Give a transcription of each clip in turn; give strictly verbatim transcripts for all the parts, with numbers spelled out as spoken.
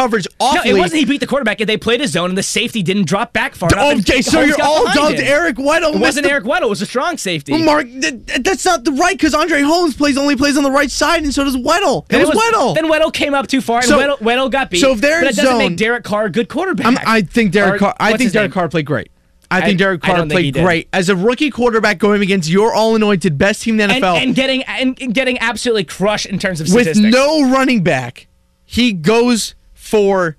coverage awfully. No, it wasn't he beat the quarterback. They played his zone, and the safety didn't drop back far enough. Okay, so you're all dogged Eric Weddle. It wasn't Eric Weddle. It was a strong safety. Well, Mark, th- that's not the right, because Andre Holmes plays only plays on the right side, and so does Weddle. It, it was, was Weddle. Then Weddle came up too far, and so, Weddle, Weddle got beat. So if they're but in that doesn't zone, make Derek Carr a good quarterback. I'm, I think Derek or, Carr. I think Derek name? Carr played great. I think I, Derek Carr think played great as a rookie quarterback going against your all-anointed best team in the N F L, and, and getting and getting absolutely crushed in terms of with statistics. no running back. He goes for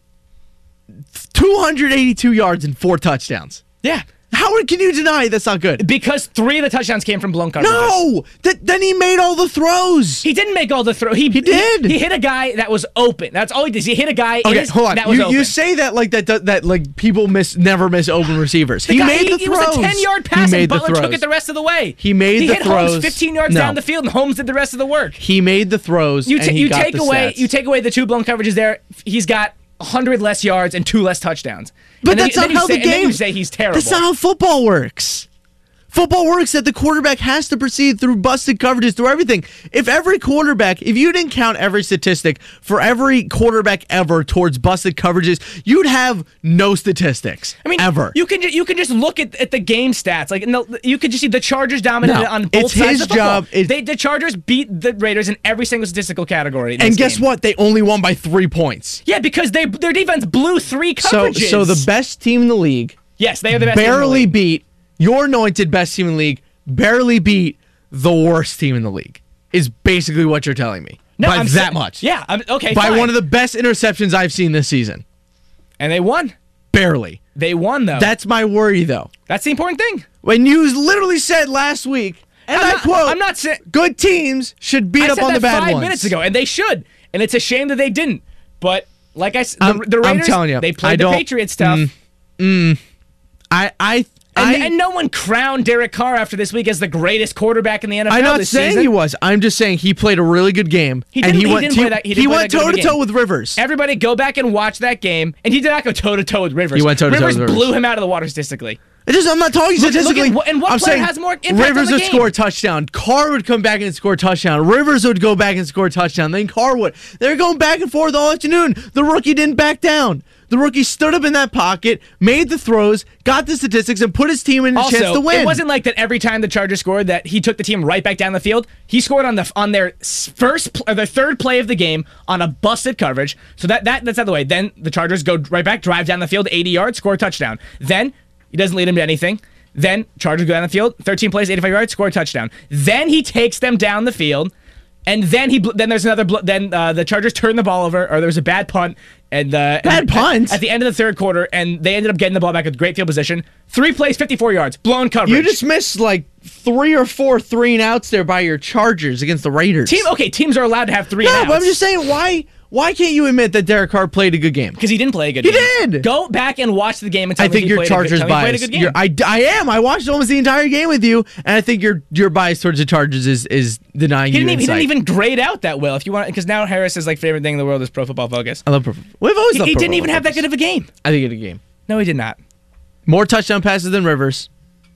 two hundred eighty-two yards and four touchdowns. Yeah. How can you deny that's not good? Because three of the touchdowns came from blown coverages. No! Th- then he made all the throws. He didn't make all the throws. He, he did. He, he hit a guy that was open. That's all he did. He hit a guy okay, in his, hold on. that was you, open. you say that like that that like people miss never miss open receivers. The he guy, made he, the it throws. was a ten-yard pass, he made and the Butler throws. took it the rest of the way. He made he the hit throws. Holmes fifteen yards no. down the field, and Holmes did the rest of the work. He made the throws, you, t- and he you got take the away stats. you take away the two blown coverages there. He's got one hundred less yards and two less touchdowns. But and that's then, not then how say, the game. And then you say he's terrible. That's not how football works. Football works that the quarterback has to proceed through busted coverages, through everything. If every quarterback, if you didn't count every statistic for every quarterback ever towards busted coverages, you'd have no statistics. I mean, ever. You can ju- you can just look at, at the game stats. Like no, you could just see the Chargers dominated No, on both it's sides his of the football. job. It's- They, the Chargers beat the Raiders in every single statistical category. in and this guess game. what? They only won by three points. Yeah, because they their defense blew three So, coverages. so the best team in the league yes, they are the best. team in the barely league. beat your anointed best team in the league. Barely beat the worst team in the league is basically what you're telling me. No, by I'm that sa- much. Yeah, I'm, okay. By fine. one of the best interceptions I've seen this season. and they won. Barely. They won though. That's my worry, though. That's the important thing. When you literally said last week, and I'm I not, quote, I'm not saying good teams should beat I up said on that the bad five ones. minutes ago, and they should. And it's a shame that they didn't. But like I said, I'm- the, the I'm Raiders, telling you, they I played the don't- Patriots tough. Mm, mm, I, I, And, I, and no one crowned Derek Carr after this week as the greatest quarterback in the N F L I'm not this saying season. he was. I'm just saying he played a really good game. He and didn't- he, he went, didn't play that- he didn't he play went that good toe of a to toe game. with Rivers. Everybody go back and watch that game. And he did not go toe-to-toe with Rivers. He went toe-to-toe Rivers with Rivers. blew him out of the water statistically. It just, I'm not talking Look- look at statistically. what- and what I'm player saying has more impact on Rivers the would game? score a touchdown. Carr would come back and score a touchdown. Rivers would go back and score a touchdown. Then Carr would. They're going back and forth all afternoon. The rookie didn't back down. The rookie stood up in that pocket, made the throws, got the statistics, and put his team in a Also, chance to win. it wasn't like that every time the Chargers scored that he took the team right back down the field. He scored on the on their first pl- or their third play of the game on a busted coverage. So that, that that's out of the way. Then the Chargers go right back, drive down the field, eighty yards, score a touchdown. Then he doesn't lead him to anything. Then Chargers go down the field, thirteen plays, eighty-five yards, score a touchdown. Then he takes them down the field. And then he, then there's another. Then uh, the Chargers turn the ball over, or there was a bad punt, and uh, Bad and, punt? at, at the end of the third quarter, and they ended up getting the ball back with great field position. Three plays, fifty-four yards, blown coverage. You just missed like three or four three and outs there by your Chargers against the Raiders. team. Okay, teams are allowed to have three. No, and but I'm just saying, why why can't you admit that Derek Carr played a good game? because he didn't play a good He game. did! Go back and watch the game and tell I me think he your played Chargers a good, tell me he played a bias. good game. You're- I, I am. I watched almost the entire game with you, and I think your your bias towards the Chargers is is denying he you didn't, even, he insight. didn't even grade out that well. If you want, because now Harris's like favorite thing in the world is Pro Football Focus. I love Pro. We've always He, loved he Pro didn't Football even have that Focus. good of a game. I think he had a game. No, he did not. More touchdown passes than Rivers,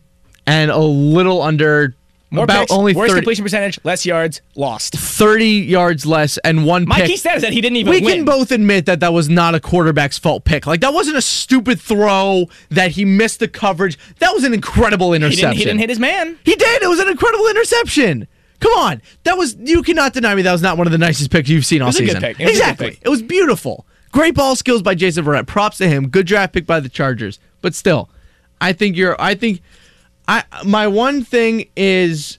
and a little under More about picks, only worse thirty, completion percentage, less yards, lost. thirty yards less, and one My pick. key stat is that he didn't even We win. can both admit that that was not a quarterback's fault pick. Like, that wasn't a stupid throw that he missed the coverage. That was an incredible he interception. didn't, he didn't hit his man. He did. It was an incredible interception. Come on. That was, you cannot deny me that was not one of the nicest picks you've seen all was a good season. pick. It was a good Exactly. pick. It was beautiful. Great ball skills by Jason Verrett. Props to him. Good draft pick by the Chargers. But still, I think you're, I think, I, my one thing is,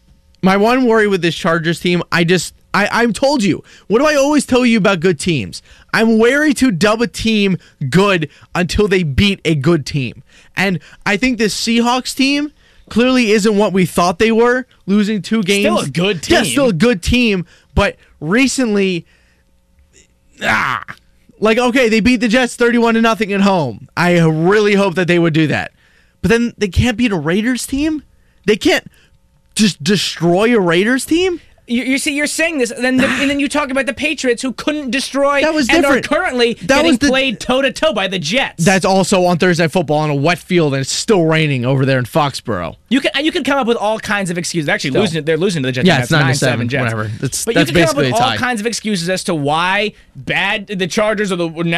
my one worry with this Chargers team, I just, I, I've told you, what do I always tell you about good teams? I'm wary to dub a team good until they beat a good team. And I think this Seahawks team clearly isn't what we thought they were, losing two games. Still a good team. Yeah, still a good team, but recently, ah, like, okay, they beat the Jets thirty-one to nothing at home. I really hope that they would do that. But then they can't beat a Raiders team? They can't just destroy a Raiders team? You, you see, you're saying this, and then, the, and then you talk about the Patriots who couldn't destroy That was and are different. currently That getting was the- played toe-to-toe by the Jets. That's also on Thursday Night Football on a wet field, and it's still raining over there in Foxborough. You can you can come up with all kinds of excuses. Actually, Still. losing they're losing to the Jets. Yeah, That's it's nine to nine seven, Jets. whatever. That's- but that's you can come up basically with a all tie. kinds of excuses as to why bad the Chargers are the